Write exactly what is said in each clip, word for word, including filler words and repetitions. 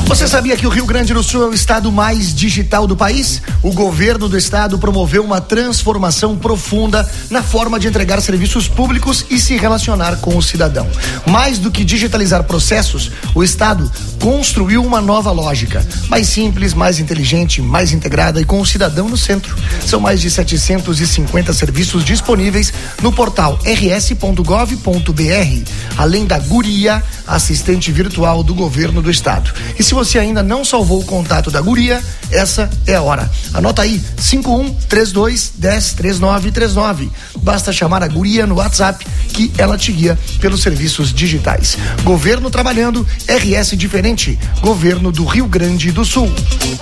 Você sabia que o Rio Grande do Sul é o estado mais digital do país? O governo do estado promoveu uma transformação profunda na forma de entregar serviços públicos e se relacionar com o cidadão. Mais do que digitalizar processos, o estado construiu uma nova lógica, mais simples, mais inteligente, mais integrada e com o cidadão no centro. São mais de setecentos e cinquenta serviços disponíveis no portal r s ponto gov ponto b r, além da Guria, assistente virtual do governo do estado. E se você ainda não salvou o contato da Guria, essa é a hora. Anota aí, cinco um três dois, um zero, três nove três nove. Basta chamar a Guria no WhatsApp que ela te guia pelos serviços digitais. Governo trabalhando, R S diferente. Governo do Rio Grande do Sul.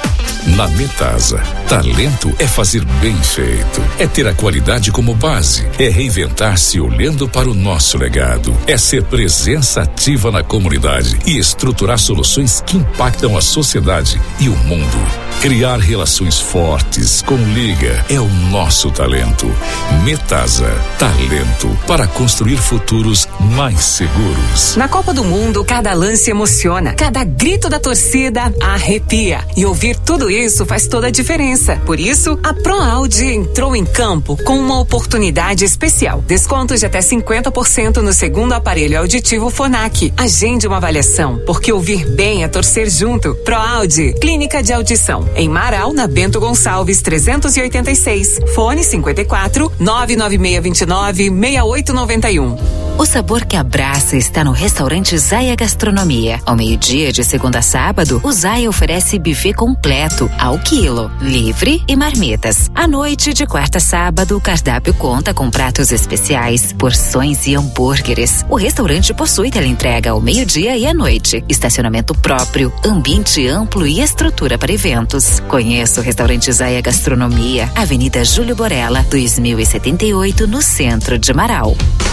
Na Metasa, talento é fazer bem feito, é ter a qualidade como base, é reinventar-se olhando para o nosso legado, é ser presença ativa na comunidade e estruturar soluções que impactam a sociedade e o mundo. Criar relações fortes com Liga é o nosso talento. Metasa, talento para construir futuros mais seguros. Na Copa do Mundo, cada lance emociona, cada grito da torcida arrepia. E ouvir tudo isso faz toda a diferença. Por isso, a ProAudio entrou em campo com uma oportunidade especial. Descontos de até cinquenta por cento no segundo aparelho auditivo Fonac. Agende uma avaliação, porque ouvir bem é torcer junto. ProAudio, Clínica de Audição. Em Marau, na Bento Gonçalves trezentos e oitenta e seis. Fone cinquenta e quatro, nove nove seis dois nove, seis oito nove um. O sabor que abraça está no restaurante Zaya Gastronomia. Ao meio-dia, de segunda a sábado, o Zaya oferece buffet completo, ao quilo, livre e marmitas. À noite, de quarta a sábado, o cardápio conta com pratos especiais, porções e hambúrgueres. O restaurante possui teleentrega ao meio-dia e à noite, estacionamento próprio, ambiente amplo e estrutura para eventos. Conheça o restaurante Zaya Gastronomia, Avenida Júlio Borella, dois mil e setenta e oito, no centro de Marau.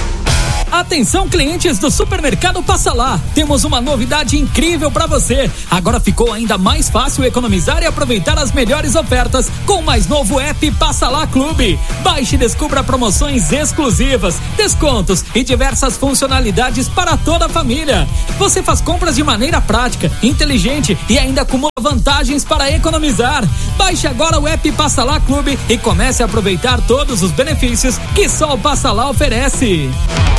Atenção, clientes do Supermercado Passa Lá, temos uma novidade incrível para você. Agora ficou ainda mais fácil economizar e aproveitar as melhores ofertas com o mais novo app Passa Lá Clube. Baixe e descubra promoções exclusivas, descontos e diversas funcionalidades para toda a família. Você faz compras de maneira prática, inteligente e ainda acumula vantagens para economizar. Baixe agora o app Passa Lá Clube e comece a aproveitar todos os benefícios que só o Passa Lá oferece.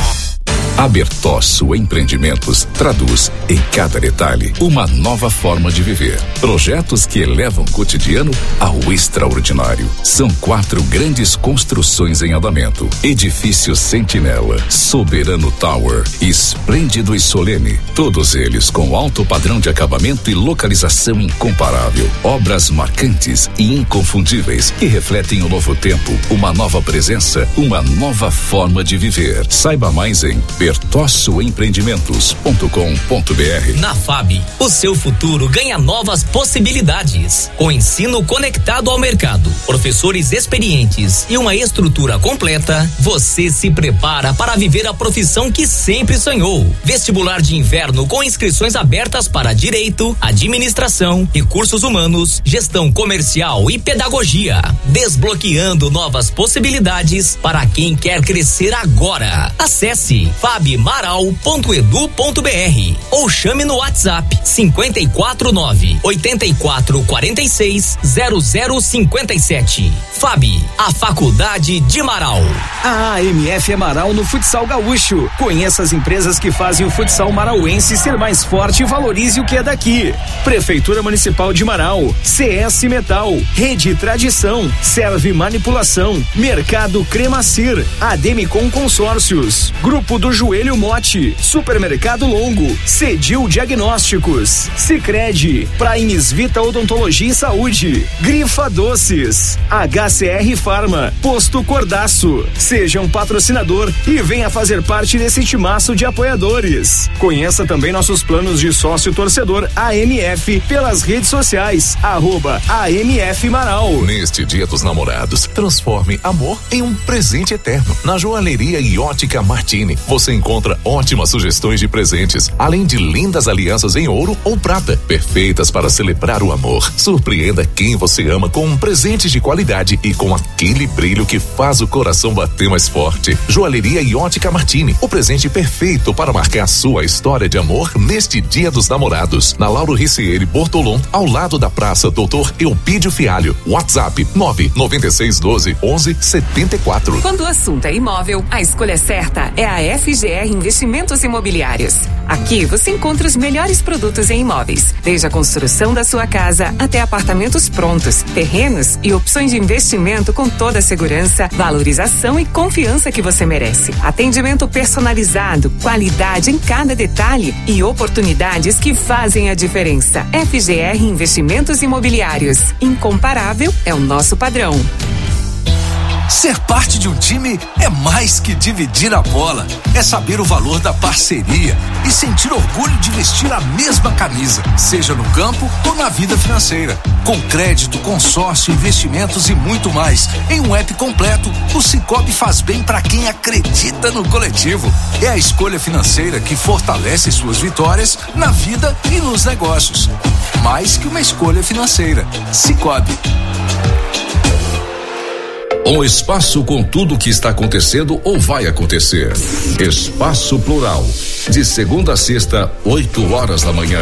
A Bertosso Empreendimentos traduz em cada detalhe uma nova forma de viver. Projetos que elevam o cotidiano ao extraordinário. São quatro grandes construções em andamento. Edifício Sentinela, Soberano Tower, Esplêndido e Solene. Todos eles com alto padrão de acabamento e localização incomparável. Obras marcantes e inconfundíveis que refletem o novo tempo, uma nova presença, uma nova forma de viver. Saiba mais em bertosso empreendimentos ponto com ponto b r. Na F A B, o seu futuro ganha novas possibilidades. Com ensino conectado ao mercado, professores experientes e uma estrutura completa, você se prepara para viver a profissão que sempre sonhou. Vestibular de inverno com inscrições abertas para Direito, Administração, Recursos Humanos, Gestão Comercial e Pedagogia. Desbloqueando novas possibilidades para quem quer crescer agora. Acesse fabmaral ponto edu ponto b r ou chame no WhatsApp cinquenta e quatro nove, oitenta e quatro, quarenta e seis, zero zero cinquenta e sete. F A B, a Faculdade de Marau. A A M F é Marau no futsal gaúcho. Conheça as empresas que fazem o futsal marauense ser mais forte e valorize o que é daqui. Prefeitura Municipal de Marau, C S Metal, Rede Tradição, Serve Manipulação, Mercado Cremacir, Ademicon Consórcios, Grupo do Joelho Mote, Supermercado Longo, Cedil Diagnósticos, Sicredi, Primes Vita Odontologia e Saúde, Grifa Doces, H C R Farma, Posto Cordaço. Seja um patrocinador e venha fazer parte desse timaço de apoiadores. Conheça também nossos planos de sócio torcedor A M F pelas redes sociais, arroba A M F Marau. Neste Dia dos Namorados, transforme amor em um presente eterno. Na Joalheria e Ótica Martini, você encontra ótimas sugestões de presentes, além de lindas alianças em ouro ou prata, perfeitas para celebrar o amor. Surpreenda quem você ama com um presente de qualidade e com aquele brilho que faz o coração bater mais forte. Joalheria e Ótica Martini, o presente perfeito para marcar sua história de amor neste Dia dos Namorados. Na Lauro Ricieri Bortolom, ao lado da Praça Doutor Eupídio Fialho. WhatsApp nove nove seis um dois onze setenta e quatro. Quando o assunto é imóvel, a escolha certa é a F G R Investimentos Imobiliários. Aqui você encontra os melhores produtos em imóveis, desde a construção da sua casa até apartamentos prontos, terrenos e opções de investimento com toda a segurança, valorização e confiança que você merece. Atendimento personalizado, qualidade em cada detalhe e oportunidades que fazem a diferença. F G R Investimentos Imobiliários. Incomparável é o nosso padrão. Ser parte de um time é mais que dividir a bola. É saber o valor da parceria e sentir orgulho de vestir a mesma camisa, seja no campo ou na vida financeira. Com crédito, consórcio, investimentos e muito mais. Em um app completo, o Sicoob faz bem para quem acredita no coletivo. É a escolha financeira que fortalece suas vitórias na vida e nos negócios. Mais que uma escolha financeira. Sicoob. Um espaço com tudo o que está acontecendo ou vai acontecer. Espaço Plural. De segunda a sexta, oito horas da manhã.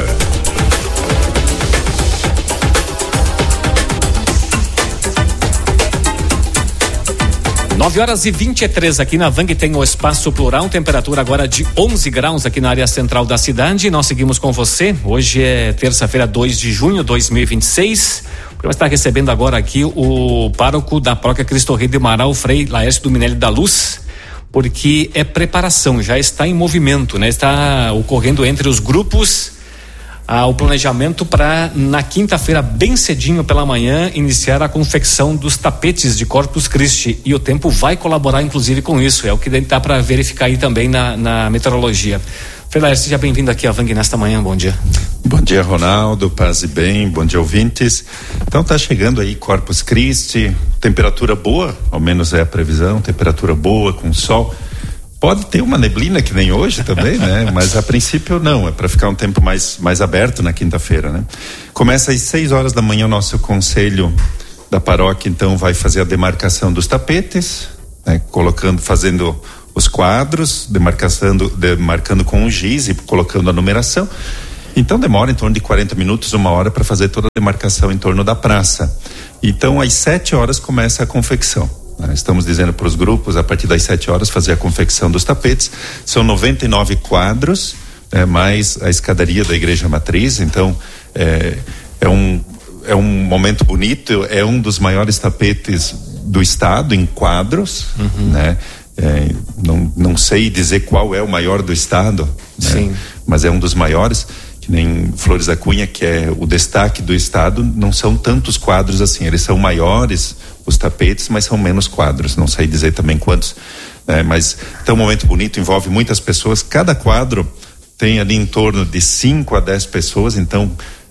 nove horas e vinte e três aqui na Vang tem o Espaço Plural, temperatura agora de onze graus aqui na área central da cidade. Nós seguimos com você. Hoje é terça-feira, dois de junho de dois mil e vinte e seis. Vai estar recebendo agora aqui o pároco da Paróquia Cristo Rei de Marau, Frei Laércio Dominelli da Luz, porque é preparação, já está em movimento, né? Está ocorrendo entre os grupos ah, o planejamento para na quinta-feira, bem cedinho pela manhã, iniciar a confecção dos tapetes de Corpus Christi, e o tempo vai colaborar inclusive com isso, é o que dá para verificar aí também na, na meteorologia. Frei Laércio, seja bem-vindo aqui à Vang nesta manhã, bom dia. Bom dia, Ronaldo, paz e bem, bom dia, ouvintes. Então tá chegando aí Corpus Christi, temperatura boa, ao menos é a previsão, temperatura boa, com sol. Pode ter uma neblina que nem hoje também, né? Mas a princípio não, é para ficar um tempo mais, mais aberto na quinta-feira, né? Começa às seis horas da manhã o nosso conselho da paróquia, então vai fazer a demarcação dos tapetes, né? Colocando, fazendo os quadros, demarcando, demarcando com o giz e colocando a numeração. Então demora em torno de quarenta minutos, uma hora para fazer toda a demarcação em torno da praça. Então às sete horas começa a confecção. Estamos dizendo para os grupos, a partir das sete horas, fazer a confecção dos tapetes. São noventa e nove quadros, é, mais a escadaria da Igreja Matriz. Então é, é, um, é um momento bonito, é um dos maiores tapetes do estado em quadros, uhum. né? É, não, não sei dizer qual é o maior do estado, né? Sim. Mas é um dos maiores. Que nem Flores da Cunha, que é o destaque do estado, não são tantos quadros assim, eles são maiores, os tapetes, mas são menos quadros, não sei dizer também quantos, né? Mas é um momento bonito, envolve muitas pessoas, cada quadro tem ali em torno de cinco a dez pessoas, então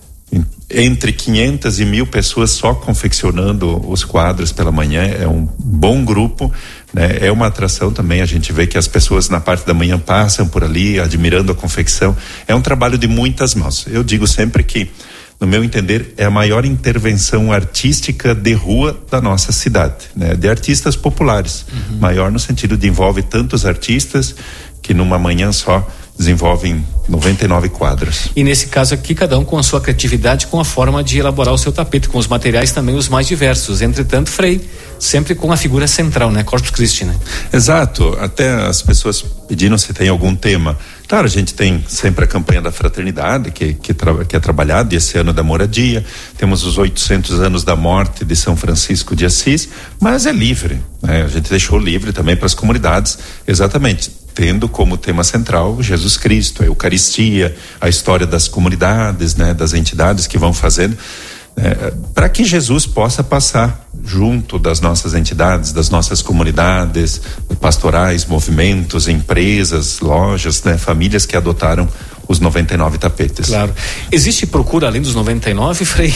entre quinhentas e mil pessoas só confeccionando os quadros pela manhã, é um bom grupo, né? É uma atração também, a gente vê que as pessoas na parte da manhã passam por ali, admirando a confecção, é um trabalho de muitas mãos. Eu digo sempre que, no meu entender, é a maior intervenção artística de rua da nossa cidade, né? De artistas populares, uhum. Maior no sentido de envolve tantos artistas que numa manhã só desenvolvem noventa e nove quadros. E nesse caso aqui, cada um com a sua criatividade, com a forma de elaborar o seu tapete, com os materiais também os mais diversos. Entretanto, Frei, sempre com a figura central, né? Corpus Christi, né? Exato. Até as pessoas pediram se tem algum tema. Claro, a gente tem sempre a campanha da fraternidade, que, que, tra- que é trabalhada, e esse ano da moradia. Temos os oitocentos anos da morte de São Francisco de Assis, mas é livre, né? A gente deixou livre também para as comunidades, exatamente, tendo como tema central Jesus Cristo, a Eucaristia, a história das comunidades, né, das entidades que vão fazendo, é, para que Jesus possa passar junto das nossas entidades, das nossas comunidades, pastorais, movimentos, empresas, lojas, né, famílias que adotaram os noventa e nove tapetes. Claro. Existe procura além dos noventa e nove, Frei?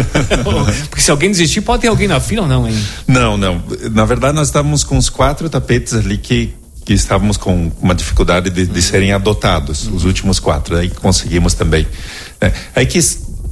Porque se alguém desistir, pode ter alguém na fila ou não, hein? Não, não. Na verdade, nós estávamos com os quatro tapetes ali que que estávamos com uma dificuldade de, de serem adotados, os últimos quatro, aí conseguimos também. É, aí que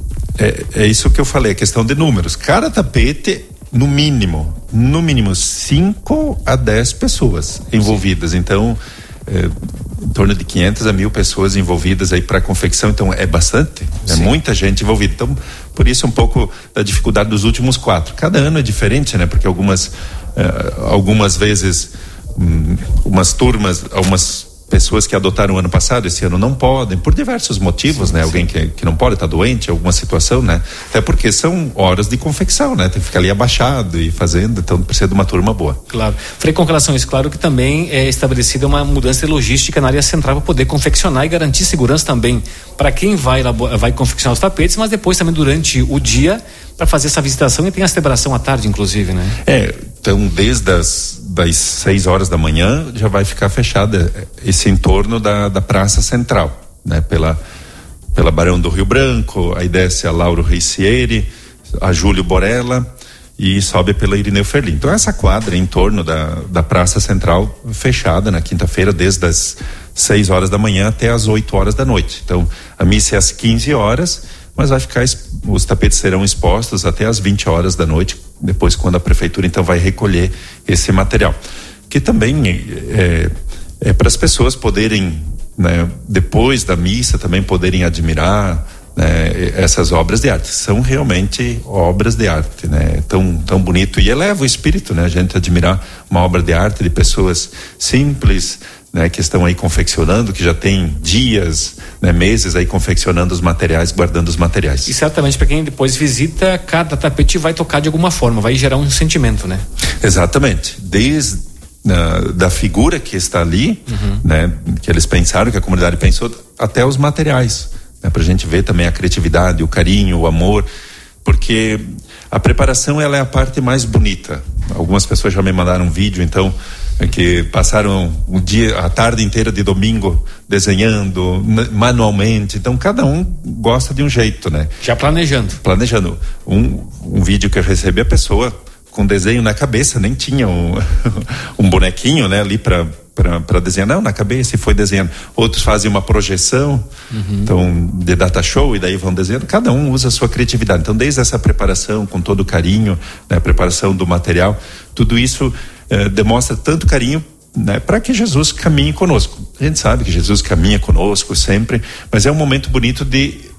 é, é isso que eu falei, a questão de números. Cada tapete, no mínimo, no mínimo cinco a dez pessoas envolvidas. Então, é, em torno de quinhentas a mil pessoas envolvidas aí para a confecção, então é bastante, é Sim. muita gente envolvida. Então, por isso um pouco da dificuldade dos últimos quatro. Cada ano é diferente, né? Porque algumas, eh, algumas vezes, um, umas turmas, algumas pessoas que adotaram ano passado, esse ano não podem, por diversos motivos, sim, né? Sim. Alguém que, que não pode, está doente, alguma situação, né? Até porque são horas de confecção, né? Tem que ficar ali abaixado e fazendo, então precisa de uma turma boa. Claro. Frei, com relação a isso, claro que também é estabelecida uma mudança de logística na área central para poder confeccionar e garantir segurança também para quem vai, vai confeccionar os tapetes, mas depois também durante o dia para fazer essa visitação, e tem a celebração à tarde, inclusive, né? É, então desde as das seis horas da manhã já vai ficar fechada esse entorno da, da Praça Central, né? Pela, pela Barão do Rio Branco, aí desce a Lauro Reicieri, a Júlio Borella e sobe pela Irineu Ferlin. Então essa quadra em torno da, da Praça Central fechada na quinta-feira desde as seis horas da manhã até as oito horas da noite. Então a missa é às quinze horas, mas vai ficar, os tapetes serão expostos até às vinte horas da noite, depois quando a prefeitura então vai recolher esse material, que também é, é para as pessoas poderem, né, depois da missa também poderem admirar, né, essas obras de arte. São realmente obras de arte, né? Tão, tão bonito, e eleva o espírito, né? A gente admirar uma obra de arte de pessoas simples, né, que estão aí confeccionando, que já tem dias, né, meses aí confeccionando os materiais, guardando os materiais. E certamente para quem depois visita, cada tapete vai tocar de alguma forma, vai gerar um sentimento, né? Exatamente. Desde uh, da figura que está ali, uhum. né, que eles pensaram, que a comunidade pensou, até os materiais, né, pra gente ver também a criatividade, o carinho, o amor, porque a preparação, ela é a parte mais bonita. Algumas pessoas já me mandaram um vídeo, então, que passaram o dia, a tarde inteira de domingo desenhando manualmente. Então cada um gosta de um jeito, né? Já planejando. Planejando. Um, um vídeo que eu recebi, a pessoa com desenho na cabeça, nem tinha um, um bonequinho, né, ali para para desenhar, não, na cabeça, e foi desenhando. Outros fazem uma projeção, uhum. então, de data show, e daí vão desenhando. Cada um usa a sua criatividade. Então, desde essa preparação, com todo o carinho, né, a preparação do material, tudo isso eh, demonstra tanto carinho, né, para que Jesus caminhe conosco. A gente sabe que Jesus caminha conosco sempre, mas é um momento bonito de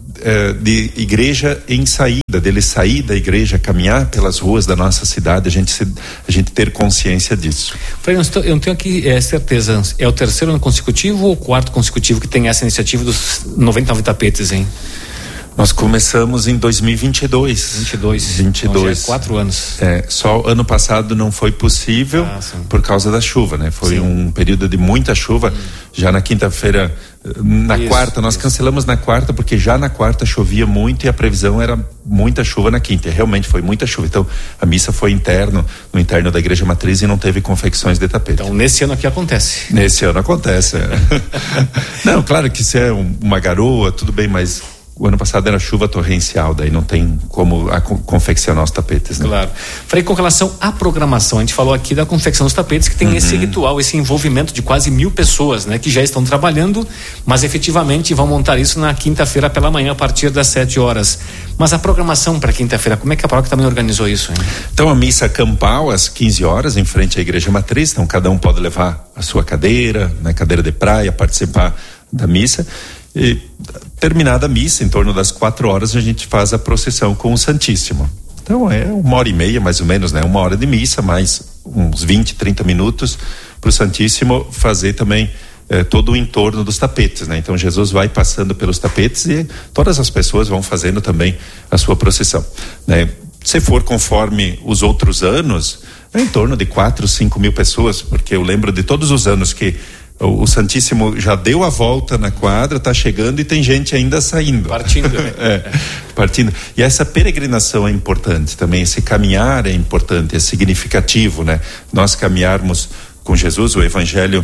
de igreja em saída, dele sair da igreja, caminhar pelas ruas da nossa cidade, a gente, se, a gente ter consciência disso. Frei, eu não tenho aqui é, certeza, é o terceiro ano consecutivo ou o quarto consecutivo que tem essa iniciativa dos noventa e nove tapetes, hein? Nós começamos em dois mil e vinte e dois. vinte e dois. vinte e dois. Então já é quatro anos. É, só ano passado não foi possível ah, por causa da chuva, né? Foi sim. um período de muita chuva. Hum. Já na quinta-feira, na isso, quarta, nós isso. cancelamos na quarta porque já na quarta chovia muito e a previsão era muita chuva na quinta. E realmente foi muita chuva. Então a missa foi interno, no interno da Igreja Matriz, e não teve confecções de tapete. Então nesse ano aqui acontece. Nesse ano acontece. É. Não, claro que se é um, uma garoa, tudo bem, mas o ano passado era chuva torrencial, daí não tem como a, confeccionar os tapetes, né? Claro. Frei, com relação à programação, a gente falou aqui da confecção dos tapetes, que tem uhum. esse ritual, esse envolvimento de quase mil pessoas, né? Que já estão trabalhando, mas efetivamente vão montar isso na quinta-feira pela manhã, a partir das sete horas. Mas a programação para quinta-feira, como é que a paróquia também organizou isso, hein? Então a missa campal às quinze horas, em frente à Igreja Matriz, então cada um pode levar a sua cadeira, né? Cadeira de praia, participar da missa. E terminada a missa, em torno das quatro horas, a gente faz a procissão com o Santíssimo. Então é uma hora e meia, mais ou menos, né? Uma hora de missa, mais uns vinte, trinta minutos para o Santíssimo fazer também eh, todo o entorno dos tapetes, né? Então Jesus vai passando pelos tapetes e todas as pessoas vão fazendo também a sua procissão, né? Se for conforme os outros anos, é em torno de quatro, cinco mil pessoas, porque eu lembro de todos os anos que O, o Santíssimo já deu a volta na quadra, está chegando e tem gente ainda saindo. Partindo, né? é, partindo. E essa peregrinação é importante também, esse caminhar é importante, é significativo, né? Nós caminharmos com Jesus, o Evangelho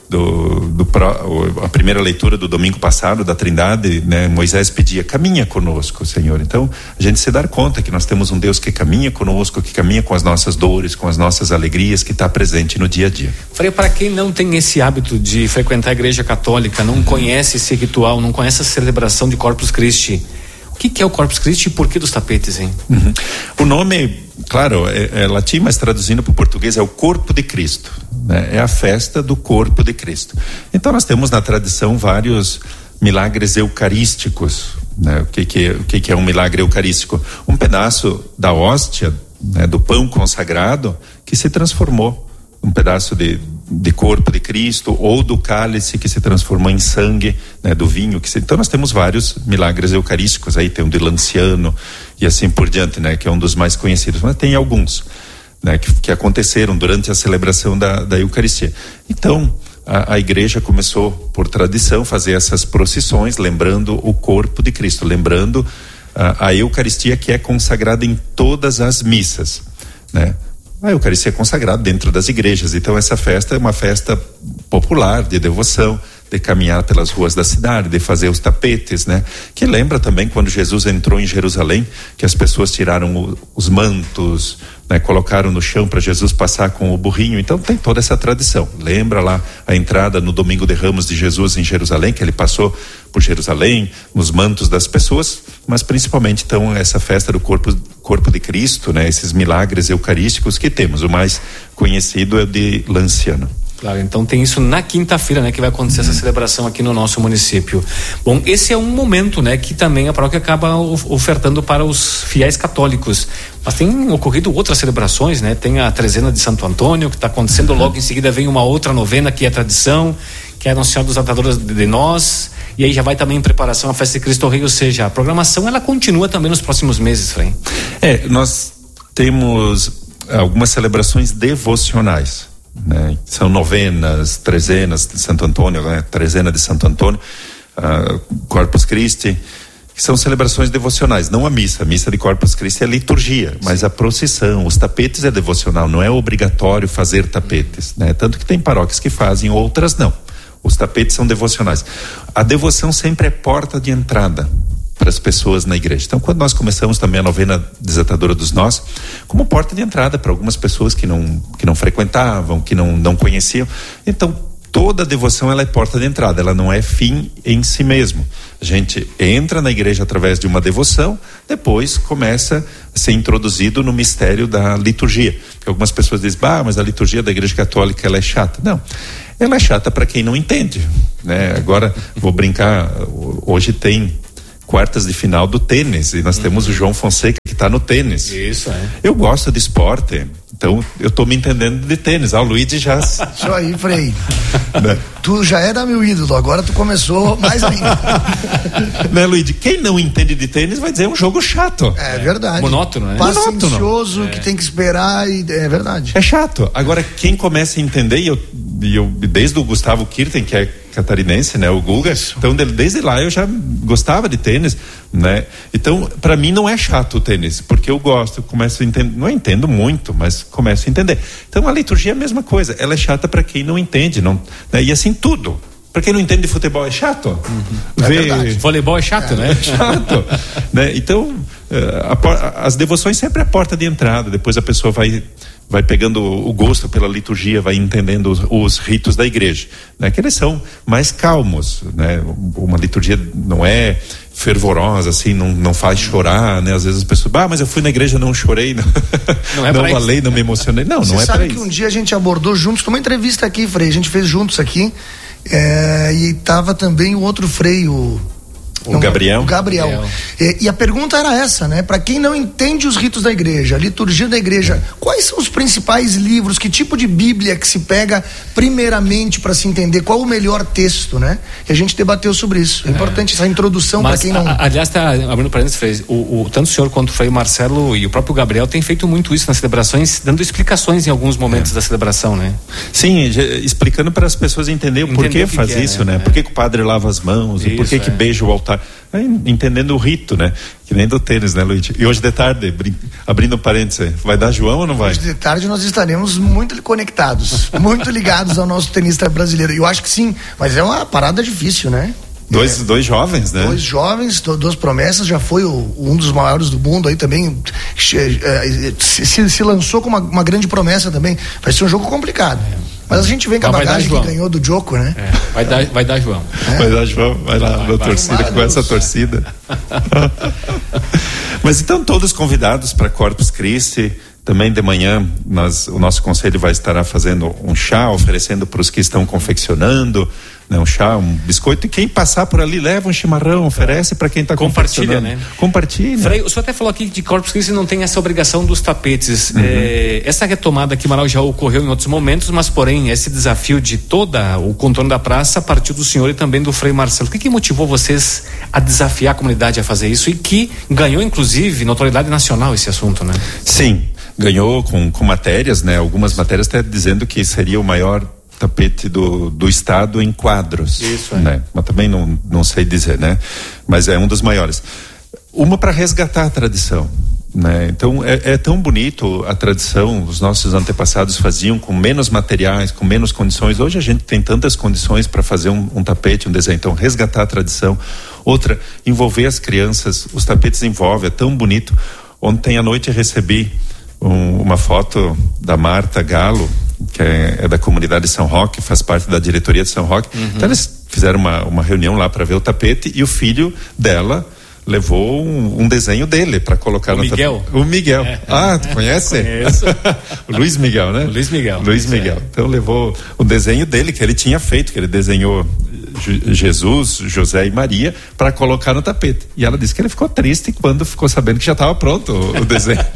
do, do a primeira leitura do domingo passado da Trindade, né, Moisés pedia: caminha conosco, Senhor. Então a gente se dá conta que nós temos um Deus que caminha conosco, que caminha com as nossas dores, com as nossas alegrias, que está presente no dia a dia. Frei, para quem não tem esse hábito de frequentar a igreja católica, não uhum. conhece esse ritual, não conhece a celebração de Corpus Christi, o que, que é o Corpus Christi e por que dos tapetes, hein? Uhum. O nome, claro, é, é latim, mas traduzindo para o português é o corpo de Cristo, né? É a festa do corpo de Cristo. Então nós temos na tradição vários milagres eucarísticos, né? O que que, o que que é um milagre eucarístico? Um pedaço da hóstia, né, do pão consagrado, que se transformou um pedaço de, de corpo de Cristo, ou do cálice que se transformou em sangue, né, do vinho que se... Então nós temos vários milagres eucarísticos, aí tem o de Lanciano e assim por diante, né, que é um dos mais conhecidos, mas tem alguns, né, que, que aconteceram durante a celebração da, da Eucaristia. Então a, a igreja começou, por tradição, fazer essas procissões, lembrando o corpo de Cristo, lembrando a, a Eucaristia, que é consagrada em todas as missas, né? A Eucaristia é consagrada dentro das igrejas, então essa festa é uma festa popular de devoção, de caminhar pelas ruas da cidade, de fazer os tapetes, né? Que lembra também quando Jesus entrou em Jerusalém, que as pessoas tiraram o, os mantos, né? Colocaram no chão para Jesus passar com o burrinho. Então tem toda essa tradição. Lembra lá a entrada no Domingo de Ramos de Jesus em Jerusalém, que ele passou por Jerusalém, nos mantos das pessoas, mas principalmente então essa festa do corpo, corpo de Cristo, né? Esses milagres eucarísticos que temos. O mais conhecido é o de Lanciano. Claro, então tem isso na quinta-feira, né, que vai acontecer essa celebração aqui no nosso município. Bom, esse é um momento, né, que também a paróquia acaba ofertando para os fiéis católicos. Mas tem ocorrido outras celebrações, né? Tem a trezena de Santo Antônio, que está acontecendo, logo em seguida vem uma outra novena que é tradição, que é a Nossa Senhora dos Atadores de Nós, e aí já vai também em preparação a Festa de Cristo Rei, ou seja, a programação ela continua também nos próximos meses, Frei. É, nós temos algumas celebrações devocionais, né? São novenas, trezenas de Santo Antônio, né? Trezena de Santo Antônio, uh, Corpus Christi, que são celebrações devocionais, não a missa. A missa de Corpus Christi é liturgia, mas Sim. a procissão, os tapetes é devocional, não é obrigatório fazer tapetes, né? Tanto que tem paróquias que fazem, outras não. Os tapetes são devocionais. A devoção sempre é porta de entrada para as pessoas na igreja. Então, quando nós começamos também a novena Desatadora dos Nós, como porta de entrada para algumas pessoas que não, que não frequentavam, que não, não conheciam. Então, toda a devoção ela é porta de entrada, ela não é fim em si mesmo. A gente entra na igreja através de uma devoção, depois começa a ser introduzido no mistério da liturgia. Porque algumas pessoas dizem, bah, mas a liturgia da igreja católica ela é chata. Não, ela é chata para quem não entende, né? Agora, vou brincar, hoje tem quartas de final do tênis e nós uhum. temos o João Fonseca que está no tênis. Isso, é. Eu gosto de esporte, então eu tô me entendendo de tênis. Ah, o Luigi já... Isso aí, Frei. Né? Tu já era meu ídolo, agora tu começou mais ainda. Né, Luigi? Quem não entende de tênis vai dizer é um jogo chato. É verdade. Monótono, né? Paciencioso, Monótono. que é. tem que esperar e é verdade. É chato. Agora, quem começa a entender, e eu, e eu desde o Gustavo Kirten, que é catarinense, né, o Guga, Isso. então desde lá eu já gostava de tênis, né? Então, para mim não é chato o tênis, porque eu gosto, eu começo a entender, não entendo muito, mas começo a entender. Então a liturgia é a mesma coisa, ela é chata para quem não entende, não, né? E assim tudo. Para quem não entende de futebol é chato. Uhum. É verdade. Voleibol é chato, é, né? É chato. Né? Então, a, a, as devoções sempre é a porta de entrada, depois a pessoa vai vai pegando o gosto pela liturgia, vai entendendo os, os ritos da igreja, né? Que eles são mais calmos, né? Uma liturgia não é fervorosa, assim, não, não faz chorar, né? Às vezes as pessoas, ah, mas eu fui na igreja, não chorei, não, não, é não falei, não me emocionei. Não, Você não é para isso. Você sabe que um dia a gente abordou juntos, numa entrevista aqui, Frei, a gente fez juntos aqui, é, e tava também o outro Frei, o O não, Gabriel. O Gabriel. Gabriel. E, e a pergunta era essa, né? Para quem não entende os ritos da igreja, a liturgia da igreja, quais são os principais livros, que tipo de Bíblia que se pega primeiramente para se entender qual o melhor texto, né? E a gente debateu sobre isso. É, é. importante essa introdução para quem não... A, aliás, tá abrindo parênteses, Frei, o, o, tanto o senhor quanto o Frei Marcelo e o próprio Gabriel têm feito muito isso nas celebrações, dando explicações em alguns momentos é. da celebração, né? Sim, explicando para as pessoas entenderem o porquê faz que é, isso, né? né? Por que, que o padre lava as mãos, isso, por que, é. que beija o altar par... Aí, entendendo o rito, né? Que nem do tênis, né, Luiz? E hoje de tarde, brin... abrindo um parênteses, vai dar João ou não vai? Hoje de tarde nós estaremos muito conectados, muito ligados ao nosso tenista brasileiro. Eu acho que sim, mas é uma parada difícil, né? Dois, é, dois jovens, né? Dois jovens, do, duas promessas, já foi o, um dos maiores do mundo aí também, se, se, se lançou com uma, uma grande promessa também. Vai ser um jogo complicado. É. Mas a gente vem com a bagagem que ganhou do Djoko, né? É, vai dar, vai dar João. É. Vai dar João, vai lá vai, na vai, torcida, vai, com essa torcida. Mas então todos convidados para Corpus Christi. Também de manhã nós, o nosso conselho vai estar fazendo um chá, oferecendo para os que estão confeccionando, né, um chá, um biscoito, e quem passar por ali leva um chimarrão, oferece para quem está confeccionando. Compartilha, né? Compartilha. Frei, o senhor até falou aqui de Corpus Christi não tem essa obrigação dos tapetes. Uhum. É, essa retomada aqui em Manaus já ocorreu em outros momentos, mas porém esse desafio de toda o contorno da praça partiu do senhor e também do Frei Marcelo. O que, que motivou vocês a desafiar a comunidade a fazer isso e que ganhou inclusive notoriedade nacional esse assunto, né? Sim. Ganhou com, com matérias, né? Algumas matérias até dizendo que seria o maior tapete do, do estado em quadros. Isso, é. Né? Mas também não, não sei dizer, né? Mas é um dos maiores. Uma para resgatar a tradição, né? Então é, é tão bonito a tradição, os nossos antepassados faziam com menos materiais, com menos condições. Hoje a gente tem tantas condições para fazer um, um tapete, um desenho. Então resgatar a tradição. Outra, envolver as crianças. Os tapetes envolvem, é tão bonito. Ontem à noite eu recebi Um, uma foto da Marta Galo, que é, é da comunidade de São Roque, faz parte da diretoria de São Roque. Uhum. Então eles fizeram uma, uma reunião lá para ver o tapete e o filho dela levou um, um desenho dele para colocar o no Miguel. tapete. O Miguel. É. Ah, tu conhece? Conheço. O Luiz Miguel, né? O Luiz Miguel. Luiz Miguel. É. Então levou o desenho dele que ele tinha feito, que ele desenhou Jesus, José e Maria para colocar no tapete. E ela disse que ele ficou triste quando ficou sabendo que já estava pronto o, o desenho.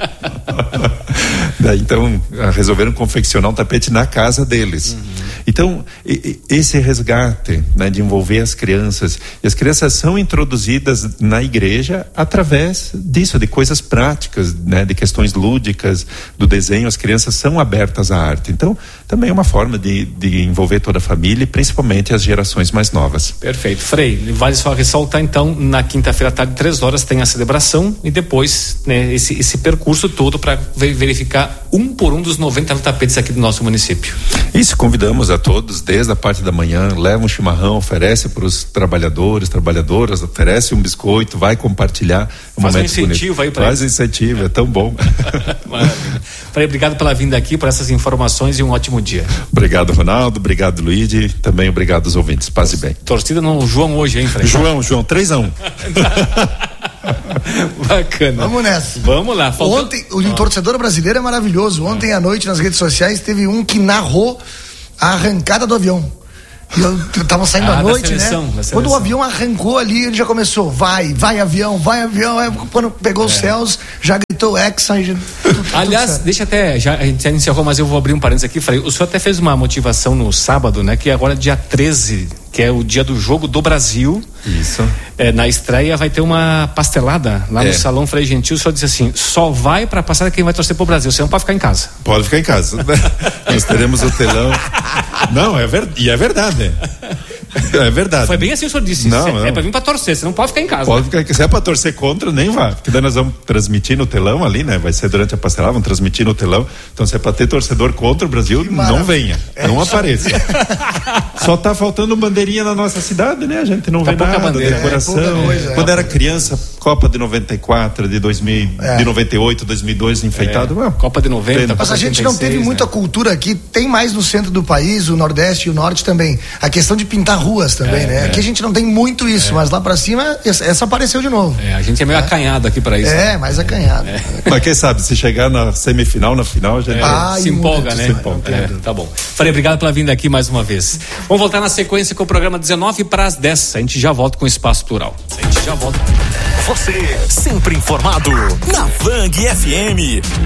Daí, então resolveram confeccionar um tapete na casa deles. Uhum. Então e, e, esse resgate, né, de envolver as crianças, e as crianças são introduzidas na igreja através disso, de coisas práticas, né, de questões lúdicas do desenho. As crianças são abertas à arte. Então também é uma forma de, de envolver toda a família e principalmente as gerações mais novas. Perfeito. Frei, vale só ressaltar então, na quinta-feira à tarde, três horas tem a celebração e depois, né, esse, esse percurso todo para verificar um por um dos noventa tapetes aqui do nosso município. Isso, convidamos a todos desde a parte da manhã, leva um chimarrão, oferece para os trabalhadores, trabalhadoras, oferece um biscoito, vai compartilhar. Um Faz um incentivo bonito. Aí para Faz um incentivo, é tão bom. Maravilha. Frei, obrigado pela vinda aqui, por essas informações e um ótimo dia. Obrigado, Ronaldo, obrigado, Luigi, também obrigado aos ouvintes. Paz e bem. Torcida no João hoje, hein, Frei? João, João, três a um. Bacana. Vamos nessa. Vamos lá. Faltou... Ontem, o ah. torcedor brasileiro é maravilhoso. Ontem à noite nas redes sociais teve um que narrou a arrancada do avião. Eu tava saindo ah, à noite, seleção, né? Quando o avião arrancou ali, ele já começou, vai, vai avião, vai avião. Aí, quando pegou é. os céus, já gritou Hexa. Já... Aliás, deixa até, já, a gente já encerrou, mas eu vou abrir um parênteses aqui. Falei, o senhor até fez uma motivação no sábado, né? Que agora dia treze, que é o dia do jogo do Brasil. Isso. É, na estreia vai ter uma pastelada lá é. no Salão Frei Gentil. O senhor disse assim, só vai pra passar quem vai torcer pro Brasil, você não pode ficar em casa. Pode ficar em casa. Nós teremos o telão. Não, é ver... e é verdade. É verdade. Foi bem assim o senhor disse. Não, é, não. é pra vir pra torcer, você não pode ficar em casa. Pode ficar, se é pra torcer contra, nem vá. Porque daí nós vamos transmitir no telão ali, né? Vai ser durante a pastelada, vamos transmitir no telão. Então se é pra ter torcedor contra o Brasil, não venha. É não isso. Apareça. Só tá faltando bandeirinha na nossa cidade, né? A gente não tá vê nada, bandeira, decoração. É, coisa, Quando é. era criança, Copa de noventa e quatro, de, dois mil, é. de noventa e oito, dois mil e dois, enfeitado. É. Copa de noventa. Mas a gente não teve muita né? cultura aqui. Tem mais no centro do país, o Nordeste e o Norte também. A questão de pintar ruas também, é, né? É. Aqui a gente não tem muito isso, é. mas lá pra cima, essa apareceu de novo. É, a gente é meio é. acanhado aqui pra isso. É, mais acanhado. É. Mas quem sabe, se chegar na semifinal, na final, a gente é. ah, se empolga, né? Se empolga. É, tá bom. Frei, obrigado pela vinda aqui mais uma vez. Vamos voltar na sequência com o programa dezenove para as dez. A gente já volta com o Espaço Plural. A gente já volta. Você sempre informado na Vang F M.